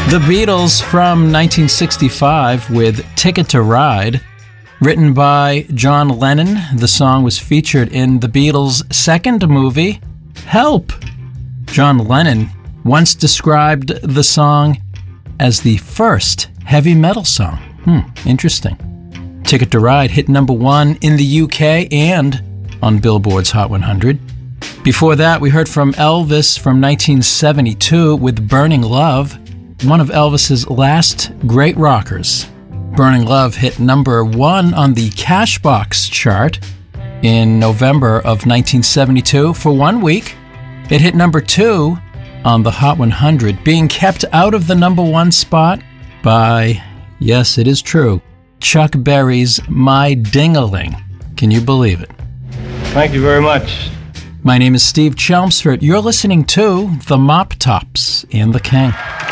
The Beatles from 1965 with Ticket to Ride. Written by John Lennon, the song was featured in the Beatles' second movie, Help! John Lennon once described the song as the first heavy metal song. Interesting. Ticket to Ride hit number 1 in the UK and on Billboard's Hot 100. Before that, we heard from Elvis from 1972 with Burning Love, one of Elvis's last great rockers. Burning Love hit number 1 on the Cashbox chart in November of 1972 for 1 week. It hit number 2 on the Hot 100, being kept out of the number 1 spot by, yes, it is true, Chuck Berry's My Ding-a-Ling. Can you believe it? Thank you very much. My name is Steve Chelmsford. You're listening to The Mop Tops and the King.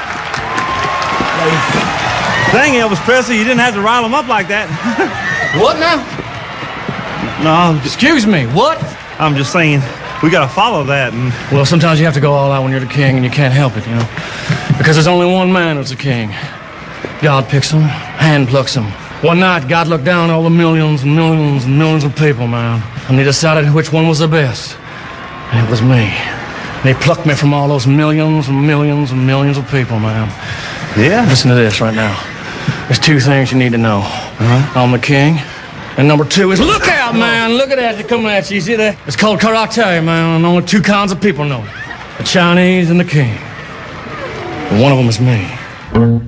Dang, Elvis Presley, you didn't have to rile him up like that. What now? No, Excuse me, what? I'm just saying, we gotta follow that. And Well, sometimes you have to go all out when you're the king and you can't help it, you know? Because there's only one man who's a king. God picks him, hand plucks him. One night, God looked down at all the millions and millions and millions of people, man. And he decided which one was the best. And it was me. And he plucked me from all those millions and millions and millions of people, man. yeah, Listen to this right now. There's 2 things you need to know. I'm the king. And number 2 is, look out, man. Look at that. They're coming at you. You see that? It's called karate, man. And only 2 kinds of people know it. The Chinese and the king. And one of them is me.